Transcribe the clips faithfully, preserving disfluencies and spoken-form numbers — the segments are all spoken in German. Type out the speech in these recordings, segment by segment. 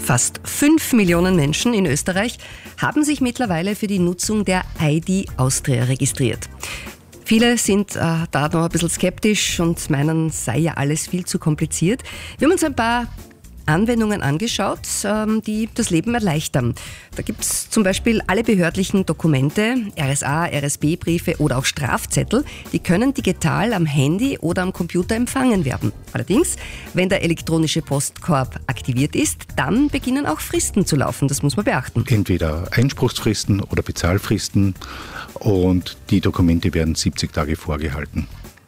Fast fünf Millionen Menschen in Österreich haben sich mittlerweile für die Nutzung der I D Austria registriert. Viele sind äh, da noch ein bisschen skeptisch und meinen, sei ja alles viel zu kompliziert. Wir haben uns ein paar Anwendungen angeschaut, ähm, die das Leben erleichtern. Da gibt es zum Beispiel alle behördlichen Dokumente, R S A, R S B-Briefe oder auch Strafzettel, die können digital am Handy oder am Computer empfangen werden. Allerdings, wenn der elektronische Postkorb aktiviert ist, dann beginnen auch Fristen zu laufen. Das muss man beachten. Entweder Einspruchsfristen oder Bezahlfristen, und die Dokumente werden siebzig Tage vorgehalten.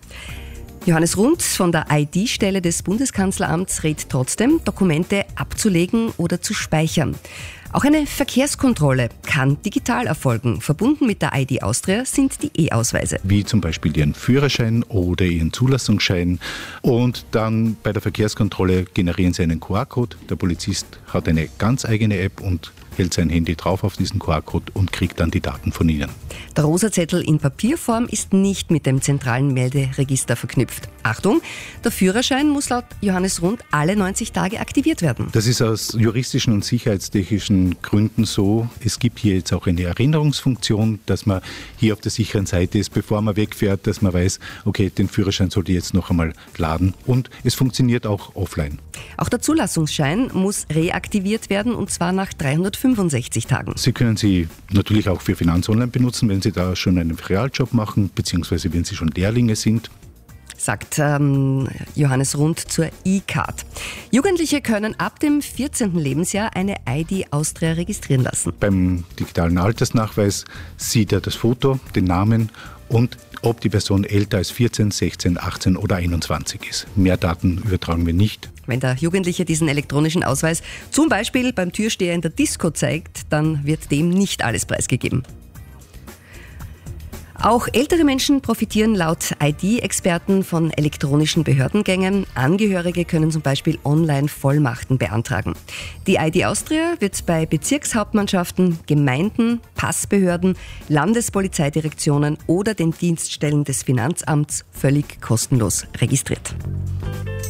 Johannes Rund von der I D-Stelle des Bundeskanzleramts rät trotzdem, Dokumente abzulegen oder zu speichern. Auch eine Verkehrskontrolle kann digital erfolgen. Verbunden mit der I D Austria sind die E-Ausweise. Wie zum Beispiel Ihren Führerschein oder Ihren Zulassungsschein. Und dann bei der Verkehrskontrolle generieren Sie einen Q R-Code. Der Polizist hat eine ganz eigene App und hält sein Handy drauf auf diesen Q R-Code und kriegt dann die Daten von Ihnen. Der Rosa-Zettel in Papierform ist nicht mit dem zentralen Melderegister verknüpft. Achtung, der Führerschein muss laut Johannes Rund alle neunzig Tage aktiviert werden. Das ist aus juristischen und sicherheitstechnischen Gründen so. Es gibt hier jetzt auch eine Erinnerungsfunktion, dass man hier auf der sicheren Seite ist, bevor man wegfährt, dass man weiß, okay, den Führerschein sollte ich jetzt noch einmal laden. Und es funktioniert auch offline. Auch der Zulassungsschein muss reaktiviert werden, und zwar nach dreihundertfünfundsechzig Tagen. Sie können sie natürlich auch für Finanzonline benutzen, wenn Sie da schon einen Realjob machen, beziehungsweise wenn Sie schon Lehrlinge sind. Sagt ähm, Johannes Rund zur E-Card. Jugendliche können ab dem vierzehnten Lebensjahr eine I D Austria registrieren lassen. Beim digitalen Altersnachweis sieht er das Foto, den Namen und ob die Person älter als vierzehn, sechzehn, achtzehn oder einundzwanzig ist. Mehr Daten übertragen wir nicht. Wenn der Jugendliche diesen elektronischen Ausweis zum Beispiel beim Türsteher in der Disco zeigt, dann wird dem nicht alles preisgegeben. Auch ältere Menschen profitieren laut I D-Experten von elektronischen Behördengängen. Angehörige können zum Beispiel online Vollmachten beantragen. Die I D Austria wird bei Bezirkshauptmannschaften, Gemeinden, Passbehörden, Landespolizeidirektionen oder den Dienststellen des Finanzamts völlig kostenlos registriert.